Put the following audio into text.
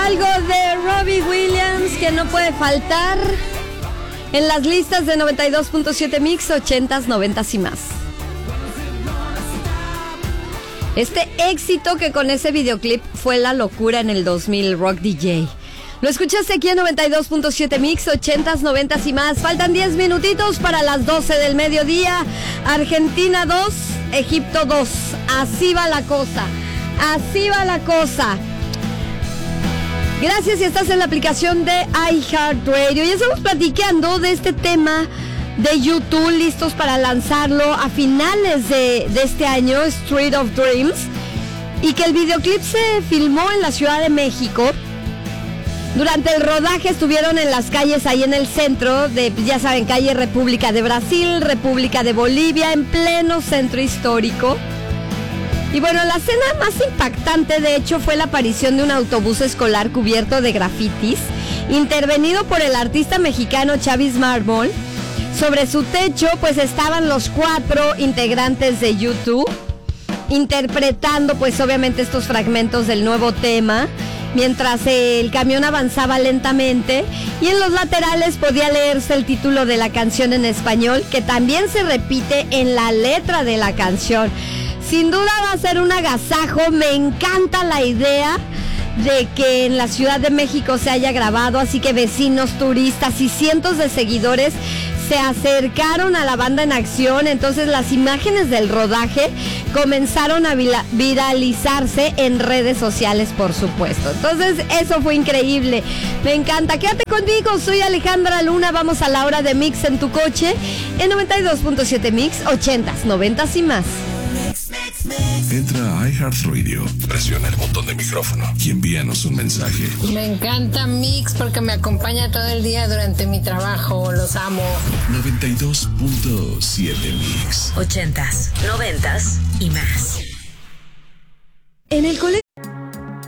algo de Robbie Williams que no puede faltar en las listas de 92.7 Mix, 80s, 90s y más. Este éxito que con ese videoclip fue la locura en el 2000, Rock DJ. Lo escuchaste aquí en 92.7 Mix, 80s, 90s y más. Faltan 10 minutitos para las 12 del mediodía. Argentina 2, Egipto 2. Así va la cosa. Así va la cosa. Gracias si estás en la aplicación de iHeartRadio. Ya estamos platicando de este tema de YouTube, listos para lanzarlo a finales de este año, Street of Dreams. Y que el videoclip se filmó en la Ciudad de México. Durante el rodaje estuvieron en las calles ahí en el centro de, ya saben, calle República de Brasil, República de Bolivia, en pleno centro histórico. Y bueno, la escena más impactante de hecho fue la aparición de un autobús escolar cubierto de grafitis, intervenido por el artista mexicano Chavis Mármol. Sobre su techo pues estaban los 4 integrantes de YouTube, interpretando pues obviamente estos fragmentos del nuevo tema, mientras el camión avanzaba lentamente, y en los laterales podía leerse el título de la canción en español, que también se repite en la letra de la canción. Sin duda va a ser un agasajo. Me encanta la idea de que en la Ciudad de México se haya grabado, así que vecinos, turistas y cientos de seguidores se acercaron a la banda en acción. Entonces las imágenes del rodaje comenzaron a viralizarse en redes sociales, por supuesto. Entonces eso fue increíble, me encanta. Quédate conmigo, soy Alejandra Luna. Vamos a la hora de Mix en tu coche en 92.7 Mix, 80s, 90s y más. Entra a iHeartRadio, presiona el botón de micrófono y envíanos un mensaje. Me encanta Mix porque me acompaña todo el día durante mi trabajo. Los amo. 92.7 Mix, 80s, 90s y más. En el colegio